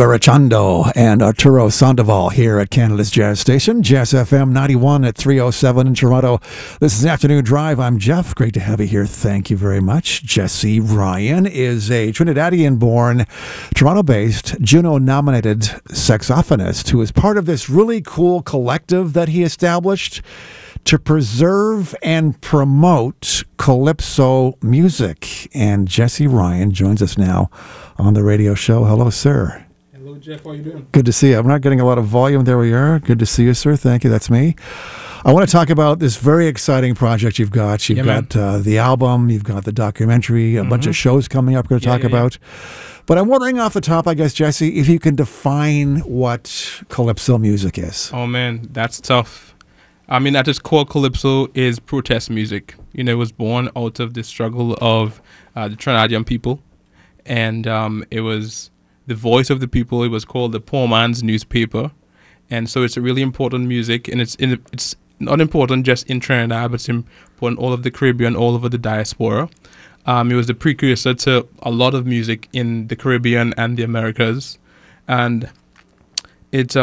Gorachando and Arturo Sandoval here at Canada's Jazz Station, Jazz FM 91 at 307 in Toronto. This is Afternoon Drive. I'm Jeff. Great to have you here. Thank you very much. Jesse Ryan is a Trinidadian-born, Toronto-based, Juno-nominated saxophonist who is part of this really cool collective that he established to preserve and promote calypso music. And Jesse Ryan joins us now on the radio show. Hello, sir. Hello, Jeff. How are you doing? Good to see you. I'm not getting a lot of volume. There we are. Good to see you, sir. Thank you. That's me. I want to talk about this very exciting project you've got. You've got the album. You've got the documentary, a bunch of shows coming up we're going to talk about. But I'm wondering off the top, I guess, Jesse, if you can define what calypso music is. Oh, man, that's tough. I mean, at its core, calypso is protest music. You know, it was born out of the struggle of the Trinidadian people. And it was the voice of the people. It was called the poor man's newspaper. And so it's a really important music. And it's not important just in Trinidad, but it's important all over the Caribbean, all over the diaspora. It was the precursor to a lot of music in the Caribbean and the Americas. And it's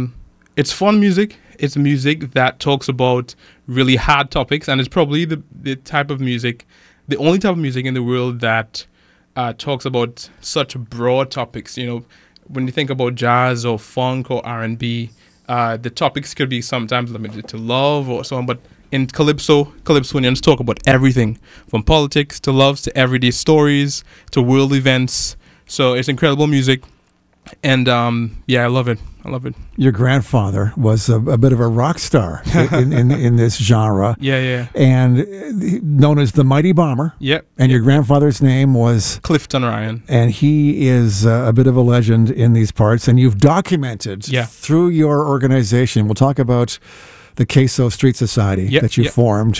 fun music. It's music that talks about really hard topics, and it's probably the type of music, the only type of music in the world that talks about such broad topics. You know, when you think about jazz or funk or R&B, the topics could be sometimes limited to love or so on, but in Calypsonians talk about everything from politics to loves to everyday stories to world events. So it's incredible music. And I love it. I love it. Your grandfather was a bit of a rock star in this genre. Yeah. And known as the Mighty Bomber. Yep. And your grandfather's name was Clifton Ryan. And he is a bit of a legend in these parts. And you've documented through your organization. We'll talk about the Queso Street Society that you formed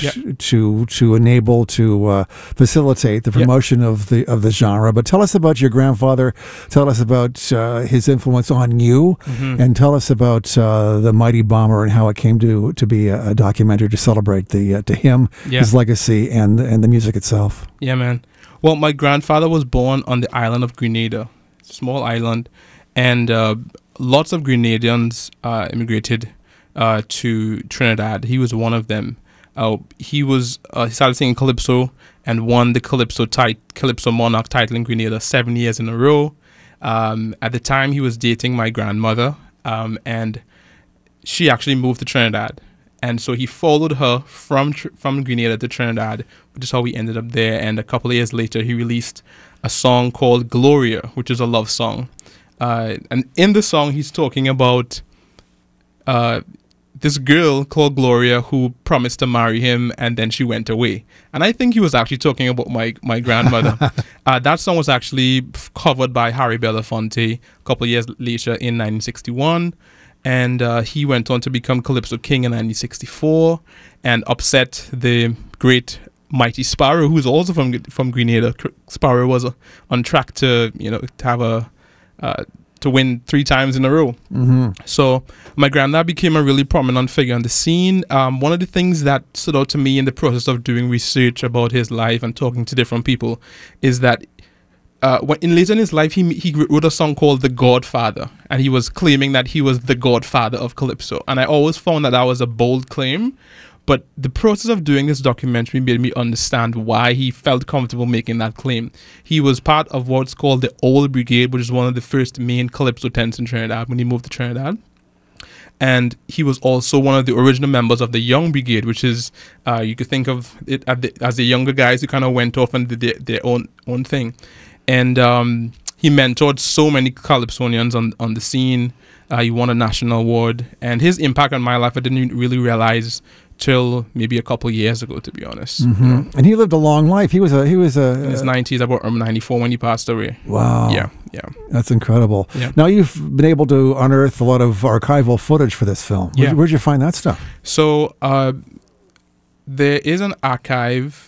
to enable, to facilitate the promotion of the genre. But tell us about your grandfather. Tell us about his influence on you, and tell us about the Mighty Bomber and how it came to be a documentary to celebrate to him, his legacy, and the music itself. Yeah, man. Well, my grandfather was born on the island of Grenada, it's a small island, and lots of Grenadians immigrated to Trinidad. He was one of them. He started singing calypso and won the Calypso Monarch title in Grenada 7 years in a row. At the time, he was dating my grandmother, and she actually moved to Trinidad. And so he followed her from Grenada to Trinidad, which is how we ended up there. And a couple of years later, he released a song called Gloria, which is a love song. And in the song, he's talking about this girl called Gloria who promised to marry him, and then she went away. And I think he was actually talking about my grandmother. That song was actually covered by Harry Belafonte a couple of years later in 1961. And he went on to become Calypso King in 1964 and upset the great Mighty Sparrow, who's also from Grenada. Sparrow was on track to have to win 3 times in a row. So my granddad became a really prominent figure on the scene. One of the things that stood out to me in the process of doing research about his life and talking to different people is that later in his life, he wrote a song called The Godfather, and he was claiming that he was the godfather of Calypso. And I always found that was a bold claim. But the process of doing this documentary made me understand why he felt comfortable making that claim. He was part of what's called the Old Brigade, which is one of the first main calypso tents in Trinidad when he moved to Trinidad. And he was also one of the original members of the Young Brigade, which is, you could think of it as the younger guys who kind of went off and did their own thing. And he mentored so many calypsonians on the scene. He won a national award. And his impact on my life, I didn't really realize till maybe a couple of years ago, to be honest. And he lived a long life. He was in his 90s, about 94 when he passed away. Wow. Yeah. That's incredible. Yeah. Now you've been able to unearth a lot of archival footage for this film. Where'd you find that stuff? So there is an archive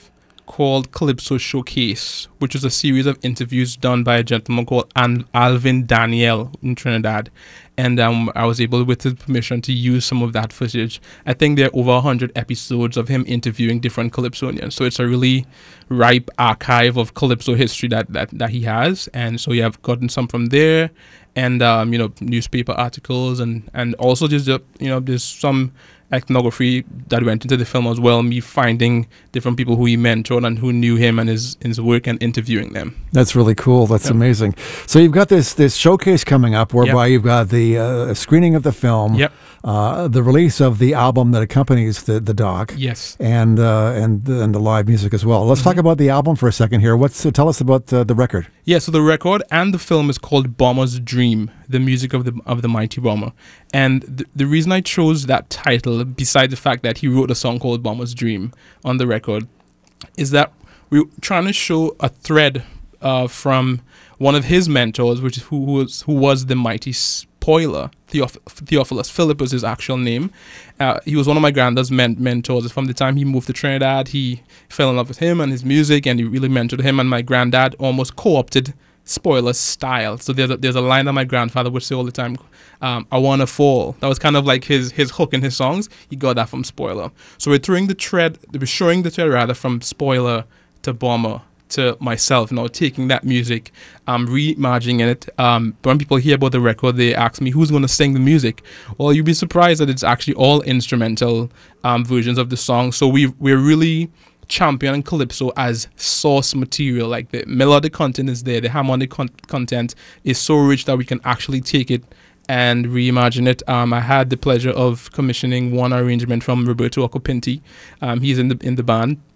called Calypso Showcase, which is a series of interviews done by a gentleman called Alvin Daniel in Trinidad. And I was able, with his permission, to use some of that footage. I think there are over 100 episodes of him interviewing different Calypsonians. So it's a really ripe archive of Calypso history that he has. And so I've gotten some from there, and newspaper articles, and also just there's some ethnography that went into the film as well, me finding different people who he mentored and who knew him and his work, and interviewing them. That's really cool. That's amazing. So you've got this showcase coming up whereby you've got the screening of the film, the release of the album that accompanies the doc, and the live music as well. Let's talk about the album for a second here. Tell us about the record. Yeah, so the record and the film is called Bomber's Dream, the music of the mighty bomber. And the reason I chose that title, besides the fact that he wrote a song called Bomber's Dream on the record, is that we're trying to show a thread from one of his mentors, who was the mighty spoiler. Theophilus Philip was his actual name. He was one of my granddad's mentors. From the time he moved to Trinidad, he fell in love with him and his music, and he really mentored him. And my granddad almost co-opted Spoiler's style. So there's a line that my grandfather would say all the time, I wanna fall. That was kind of like his hook in hhis songs. He got that from Spoiler. So we're showing the thread from Spoiler to Bomber to myself, taking that music, reimagining it. When people hear about the record, they ask me, who's going to sing the music? Well, you'd be surprised that it's actually all instrumental versions of the song. So we're really championing Calypso as source material. Like, the melodic content is there, the harmonic content is so rich that we can actually take it and reimagine it. I had the pleasure of commissioning one arrangement from Roberto Ocopinti. He's in the band.